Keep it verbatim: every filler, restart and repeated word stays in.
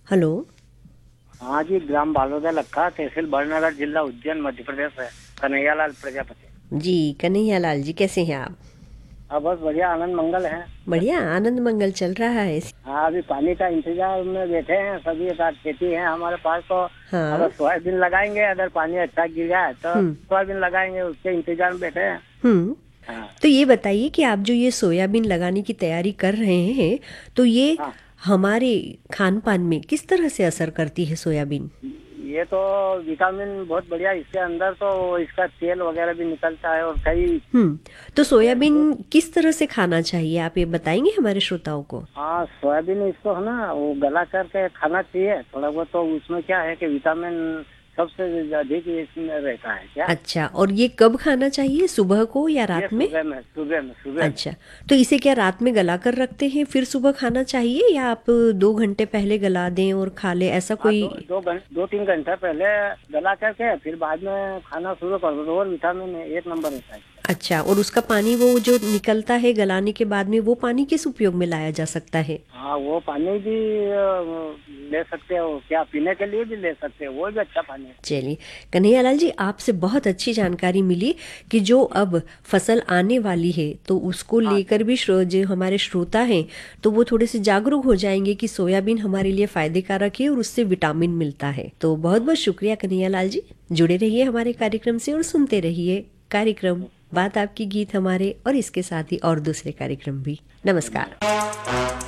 Hello. हाँ जी, ग्राम बालोदा लक्का, तहसील बड़नगर, जिला उज्जैन, मध्य प्रदेश है। कन्हैयालाल प्रजापति। जी कन्हैया लाल जी, कैसे हैं आप? हाँ, बस बढ़िया, आनंद मंगल है। बढ़िया, आनंद मंगल चल रहा है। हाँ, अभी पानी का इंतजार में बैठे हैं सभी। एक आध खेती है हमारे पास, तो हाँ। अगर सोयाबीन लगाएंगे, अगर पानी अच्छा गिर जाए तो हम्म। सोयाबीन लगाएंगे, उसके इंतजार में बैठे हैं। हम्म। हाँ। तो ये बताइए कि आप जो ये सोयाबीन लगाने की तैयारी कर रहे हैं, तो ये हाँ, हमारे खान पान में किस तरह से असर करती है सोयाबीन? ये तो विटामिन बहुत बढ़िया इसके अंदर, तो इसका तेल वगैरह भी निकलता है और कई। हम्म। तो सोयाबीन किस तरह से खाना चाहिए, आप ये बताएंगे हमारे श्रोताओं को? हाँ, सोयाबीन इसको है ना, वो गला करके खाना चाहिए थोड़ा बहुत। तो उसमें क्या है कि विटामिन सबसे अधिक इसमें रहता है क्या। अच्छा, और ये कब खाना चाहिए, सुबह को या ये रात में? सुबह में, सुबह में, सुबह में। अच्छा, तो इसे क्या रात में गला कर रखते हैं फिर सुबह खाना चाहिए, या आप दो घंटे पहले गला दें और खा लें, ऐसा हाँ, कोई? दो दो घंटे, दो तीन घंटे पहले गला करके फिर बाद में खाना शुरू कर दो, और विटामिन एक नंबर रहता है। अच्छा, और उसका पानी वो जो निकलता है गलाने के बाद में, वो पानी किस उपयोग में लाया जा सकता है? हाँ, वो पानी भी अ, ले सकते हो क्या, पीने के लिए भी ले सकते हो, वो भी अच्छा पानी है। चलिए कन्हैयालाल जी, आपसे बहुत अच्छी जानकारी मिली कि जो अब फसल आने वाली है तो उसको हाँ लेकर भी श्रो जो हमारे श्रोता हैं तो वो थोड़े से जागरूक हो जाएंगे कि सोयाबीन हमारे लिए फायदे कारक है और उससे विटामिन मिलता है। तो बहुत बहुत शुक्रिया कन्हैयालाल जी, जुड़े रहिए हमारे कार्यक्रम से और सुनते रहिए कार्यक्रम बात आपकी गीत हमारे, और इसके साथ ही और दूसरे कार्यक्रम भी। नमस्कार। धन्यवाद।